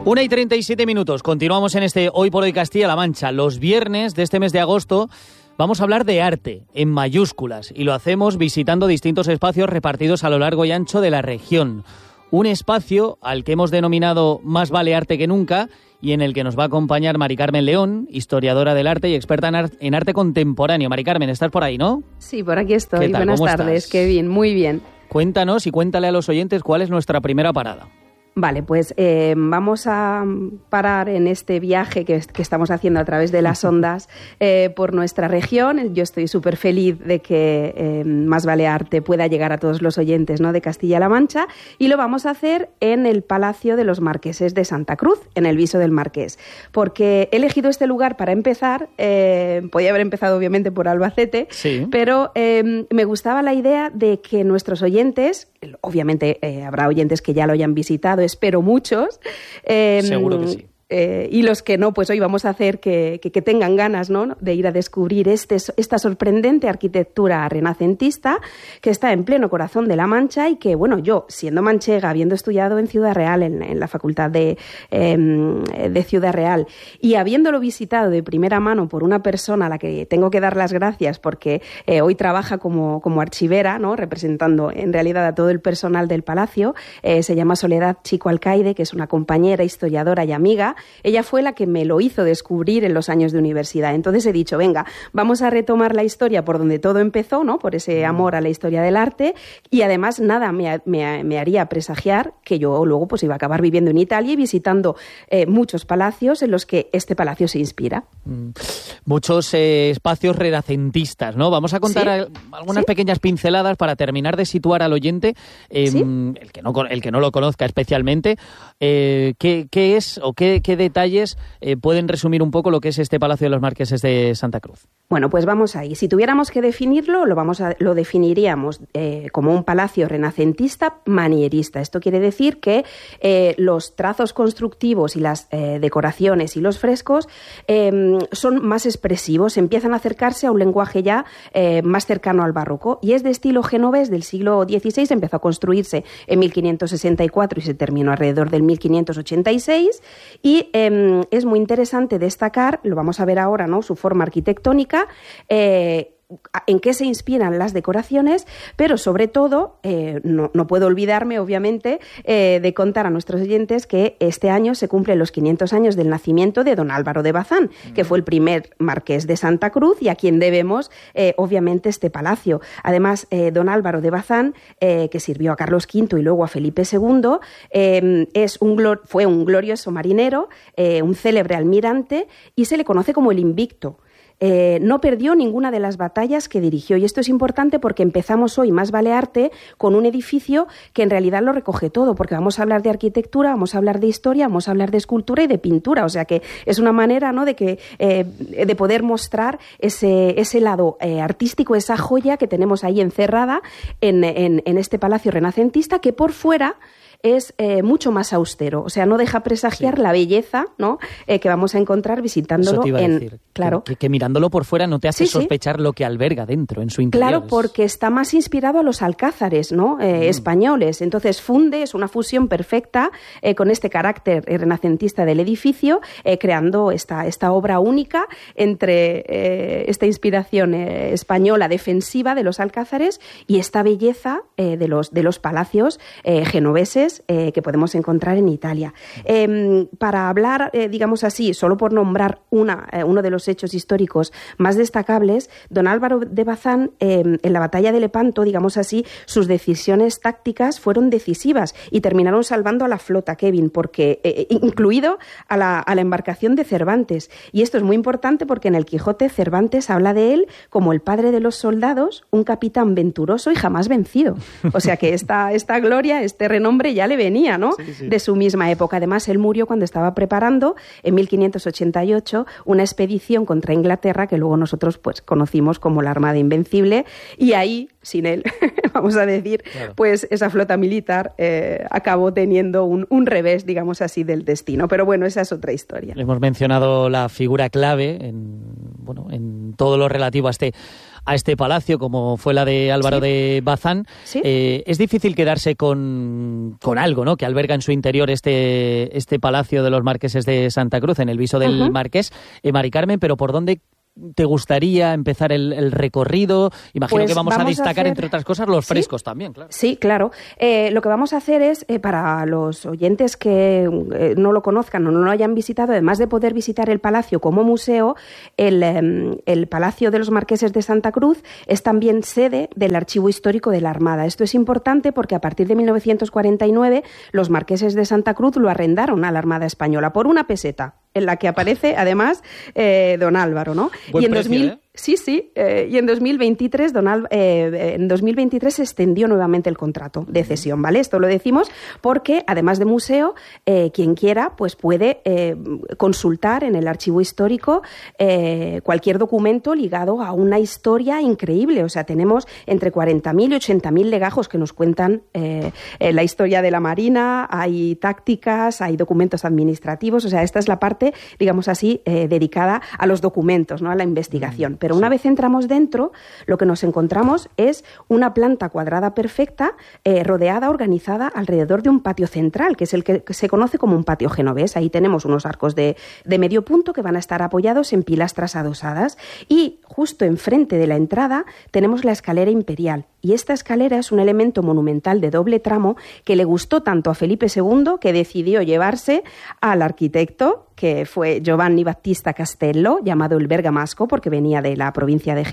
1:37. Continuamos en este Hoy por Hoy Castilla-La Mancha. Los viernes de este mes de agosto vamos a hablar de arte, en mayúsculas, y lo hacemos visitando distintos espacios repartidos a lo largo y ancho de la región. Un espacio al que hemos denominado Más vale arte que nunca y en el que nos va a acompañar Mari Carmen León, historiadora del arte y experta en arte contemporáneo. Mari Carmen, ¿estás por ahí, no? Sí, por aquí estoy. Buenas tardes, qué bien, muy bien. Cuéntanos y cuéntale a los oyentes cuál es nuestra primera parada. Vale, pues vamos a parar en este viaje que estamos haciendo a través de las ondas por nuestra región. Yo estoy súper feliz de que Más vale arte pueda llegar a todos los oyentes, ¿no?, de Castilla-La Mancha, y lo vamos a hacer en el Palacio de los Marqueses de Santa Cruz, en el Viso del Marqués, porque he elegido este lugar para empezar. Podía haber empezado obviamente por Albacete, sí, pero me gustaba la idea de que nuestros oyentes, obviamente habrá oyentes que ya lo hayan visitado, espero muchos. Seguro que sí. Y los que no, pues hoy vamos a hacer que tengan ganas, ¿no?, de ir a descubrir esta sorprendente arquitectura renacentista que está en pleno corazón de La Mancha y que, bueno, yo, siendo manchega, habiendo estudiado en Ciudad Real, en la Facultad de Ciudad Real, y habiéndolo visitado de primera mano por una persona a la que tengo que dar las gracias porque hoy trabaja como archivera, ¿no?, representando en realidad a todo el personal del palacio, se llama Soledad Chico Alcaide, que es una compañera, historiadora y amiga. Ella fue la que me lo hizo descubrir en los años de universidad. Entonces he dicho, venga, vamos a retomar la historia por donde todo empezó, ¿no?, por ese amor a la historia del arte, y además nada me haría presagiar que yo luego pues iba a acabar viviendo en Italia y visitando muchos palacios en los que este palacio se inspira. Muchos espacios renacentistas, ¿no? Vamos a contar algunas pequeñas pinceladas para terminar de situar al oyente, el que no lo conozca especialmente, qué es o qué detalles pueden resumir un poco lo que es este Palacio de los Marqueses de Santa Cruz. Bueno, pues vamos ahí. Si tuviéramos que definirlo, lo definiríamos como un palacio renacentista manierista. Esto quiere decir que los trazos constructivos y las decoraciones y los frescos son más expresivos, empiezan a acercarse a un lenguaje ya más cercano al barroco, y es de estilo genovés del siglo XVI. Empezó a construirse en 1564 y se terminó alrededor del 1586, y es muy interesante destacar, lo vamos a ver ahora, ¿no?, su forma arquitectónica, en qué se inspiran las decoraciones, pero sobre todo no puedo olvidarme, obviamente, de contar a nuestros oyentes que este año se cumplen los 500 años del nacimiento de don Álvaro de Bazán, que fue el primer marqués de Santa Cruz y a quien debemos, obviamente, este palacio. Además, don Álvaro de Bazán, que sirvió a Carlos V y luego a Felipe II, fue un glorioso marinero, un célebre almirante, y se le conoce como el Invicto. No perdió ninguna de las batallas que dirigió, y esto es importante porque empezamos hoy Más vale arte con un edificio que en realidad lo recoge todo, porque vamos a hablar de arquitectura, vamos a hablar de historia, vamos a hablar de escultura y de pintura, o sea que es una manera, ¿no?, de poder mostrar ese lado artístico, esa joya que tenemos ahí encerrada en este palacio renacentista, que por fuera es mucho más austero, o sea, no deja presagiar la belleza, ¿no?, que vamos a encontrar visitándolo. Eso te iba a decir, claro, que mirándolo por fuera no te hace sospechar lo que alberga dentro, en su interior. Claro, porque está más inspirado a los alcázares, ¿no?, españoles. Entonces es una fusión perfecta con este carácter renacentista del edificio, creando esta obra única entre esta inspiración española defensiva de los alcázares y esta belleza de los palacios genoveses que podemos encontrar en Italia. Para hablar, digamos así, solo por nombrar uno de los hechos históricos más destacables, don Álvaro de Bazán, en la batalla de Lepanto, digamos así, sus decisiones tácticas fueron decisivas y terminaron salvando a la flota, Kevin, porque incluido a la embarcación de Cervantes. Y esto es muy importante porque en el Quijote Cervantes habla de él como el padre de los soldados, un capitán venturoso y jamás vencido. O sea que esta gloria, este renombre ya le venía, ¿no?, de su misma época. Además, él murió cuando estaba preparando, en 1588, una expedición contra Inglaterra que luego nosotros pues conocimos como la Armada Invencible, y ahí, sin él, vamos a decir, pues esa flota militar acabó teniendo un revés, digamos así, del destino. Pero bueno, esa es otra historia. Hemos mencionado la figura clave en todo lo relativo a este palacio, como fue la de Álvaro de Bazán. ¿Sí? Es difícil quedarse con algo, ¿no?, que alberga en su interior este palacio de los marqueses de Santa Cruz, en el Viso del Marqués. Mari Carmen, pero ¿por dónde te gustaría empezar el recorrido? Imagino que vamos a destacar, entre otras cosas, los frescos también, claro. Sí, claro. Lo que vamos a hacer es, para los oyentes que no lo conozcan o no lo hayan visitado, además de poder visitar el palacio como museo, el Palacio de los Marqueses de Santa Cruz es también sede del Archivo Histórico de la Armada. Esto es importante porque a partir de 1949 los Marqueses de Santa Cruz lo arrendaron a la Armada Española por 1 peseta, en la que aparece además don Álvaro, ¿no? Buen y en precio, 2000 Sí, y en 2023 se extendió nuevamente el contrato de cesión, ¿vale? Esto lo decimos porque, además de museo, quien quiera pues puede consultar en el archivo histórico cualquier documento ligado a una historia increíble. O sea, tenemos entre 40.000 y 80.000 legajos que nos cuentan la historia de la Marina, hay tácticas, hay documentos administrativos. O sea, esta es la parte, digamos así, dedicada a los documentos, ¿no?, a la investigación. Pero una vez entramos dentro, lo que nos encontramos es una planta cuadrada perfecta, rodeada, organizada alrededor de un patio central, que es el que se conoce como un patio genovés. Ahí tenemos unos arcos de medio punto que van a estar apoyados en pilastras adosadas. Y justo enfrente de la entrada tenemos la escalera imperial. Y esta escalera es un elemento monumental de doble tramo que le gustó tanto a Felipe II que decidió llevarse al arquitecto, que fue Giovanni Battista Castello, llamado el Bergamasco, porque venía de la provincia de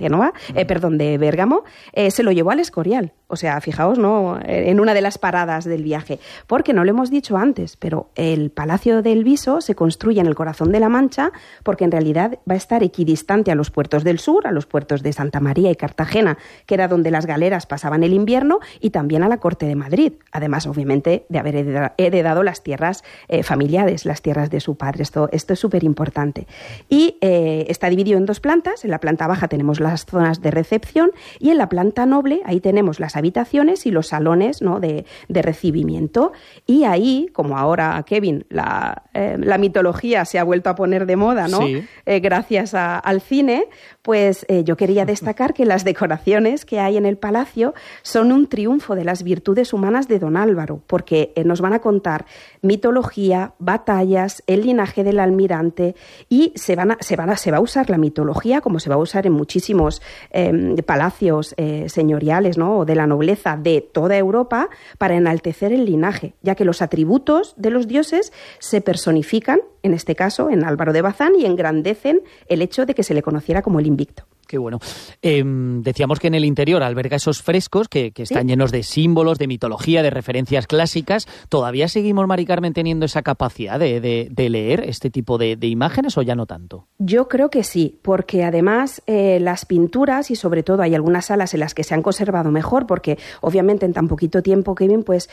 de Bérgamo, se lo llevó al Escorial. O sea, fijaos, ¿no?, en una de las paradas del viaje. Porque no lo hemos dicho antes, pero el Palacio del Viso se construye en el corazón de la Mancha porque en realidad va a estar equidistante a los puertos del sur, a los puertos de Santa María y Cartagena, que era donde las galeras pasaban el invierno, y también a la corte de Madrid. Además, obviamente, de haber heredado las tierras familiares, las tierras de su padre. Esto es súper importante. Y está dividido en 2 plantas. En la planta baja tenemos las zonas de recepción y en la planta noble ahí tenemos las habitaciones y los salones, ¿no?, de recibimiento. Y ahí, como ahora, Kevin, la mitología se ha vuelto a poner de moda, ¿no?, sí, gracias al cine, pues yo quería destacar que las decoraciones que hay en el palacio son un triunfo de las virtudes humanas de don Álvaro, porque nos van a contar mitología, batallas, el linaje del almirante, y se va a usar la mitología como se va a usar en muchísimos palacios señoriales, ¿no?, o de la nobleza de toda Europa, para enaltecer el linaje, ya que los atributos de los dioses se personifican, en este caso en Álvaro de Bazán, y engrandecen el hecho de que se le conociera como el Invicto. Qué bueno. Decíamos que en el interior alberga esos frescos que están llenos de símbolos, de mitología, de referencias clásicas. ¿Todavía seguimos, Mari Carmen, teniendo esa capacidad de leer este tipo de imágenes o ya no tanto? Yo creo que sí, porque además las pinturas, y sobre todo hay algunas salas en las que se han conservado mejor, porque obviamente en tan poquito tiempo, Kevin, pues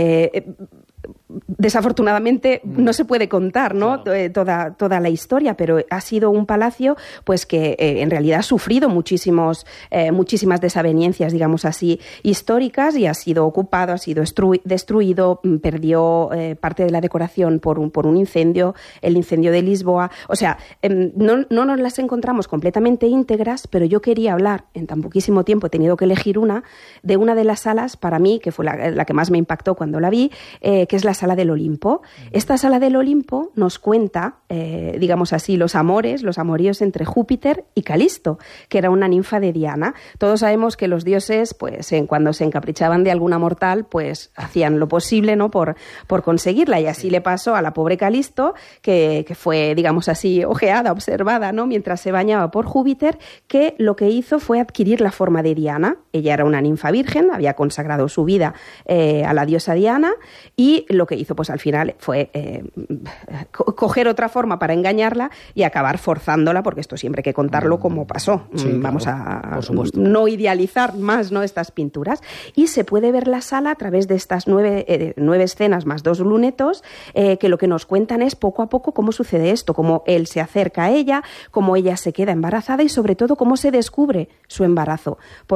desafortunadamente no se puede contar, ¿no?, claro, toda la historia, pero ha sido un palacio pues que en realidad ha sufrido muchísimas desavenencias, digamos así, históricas, y ha sido ocupado, ha sido destruido, perdió parte de la decoración por un incendio, el incendio de Lisboa. O sea, no nos las encontramos completamente íntegras, pero yo quería hablar, en tan poquísimo tiempo he tenido que elegir de una de las salas, para mí, que fue la que más me impactó cuando la vi, que es la Sala del Olimpo. Esta Sala del Olimpo nos cuenta, digamos así, los amoríos entre Júpiter y Calisto, que era una ninfa de Diana. Todos sabemos que los dioses, pues cuando se encaprichaban de alguna mortal, pues hacían lo posible, ¿no?, por conseguirla, y así le pasó a la pobre Calisto, que fue, digamos así, ojeada, observada, ¿no?, mientras se bañaba por Júpiter, que lo que hizo fue adquirir la forma de Diana. Ella era una ninfa virgen, había consagrado su vida a la diosa Diana, y lo que hizo pues al final fue coger otra forma para engañarla y acabar forzándola, porque esto siempre hay que contarlo como pasó. Sí, vamos claro, a por supuesto, no idealizar más, ¿no?, estas pinturas. Y se puede ver la sala a través de estas 9 escenas más 2 lunetos, que lo que nos cuentan es poco a poco cómo sucede esto, cómo él se acerca a ella, cómo ella se queda embarazada y sobre todo cómo se descubre su embarazo, porque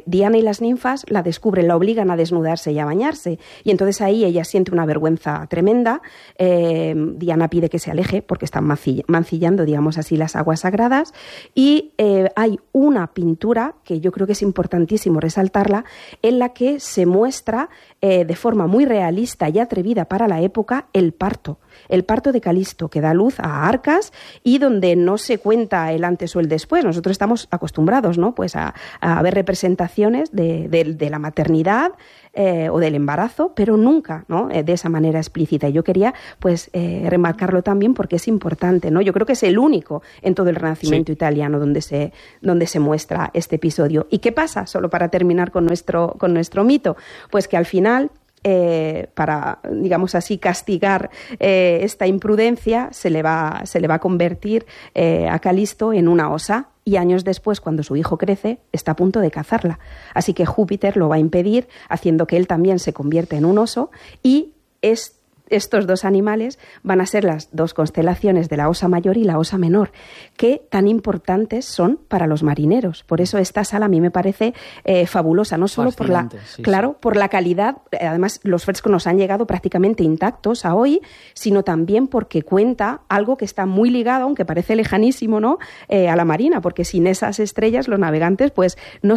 Diana y las ninfas la descubren, la obligan a desnudarse y a bañarse. Y entonces ahí ella siente una vergüenza tremenda. Diana pide que se aleje porque están mancillando, digamos así, las aguas sagradas. Y hay una pintura que yo creo que es importantísimo resaltarla, en la que se muestra de forma muy realista y atrevida para la época el parto de Calisto, que da luz a Arcas y donde no se cuenta el antes o el después. Nosotros estamos acostumbrados, ¿no?, pues a ver representaciones de la maternidad o del embarazo, pero nunca, ¿no?, de esa manera explícita. Y yo quería pues remarcarlo también porque es importante, ¿no? Yo creo que es el único en todo el Renacimiento italiano donde se muestra este episodio. ¿Y qué pasa? Solo para terminar con nuestro mito, pues que al final, para, digamos así, castigar esta imprudencia, se le va a convertir a Calisto en una osa, y años después, cuando su hijo crece, está a punto de cazarla. Así que Júpiter lo va a impedir, haciendo que él también se convierta en un oso, y estos dos animales van a ser las dos constelaciones de la Osa Mayor y la Osa Menor, que tan importantes son para los marineros. Por eso esta sala a mí me parece fabulosa, no solo por la calidad, además los frescos nos han llegado prácticamente intactos a hoy, sino también porque cuenta algo que está muy ligado, aunque parece lejanísimo, ¿no?, a la marina, porque sin esas estrellas los navegantes pues no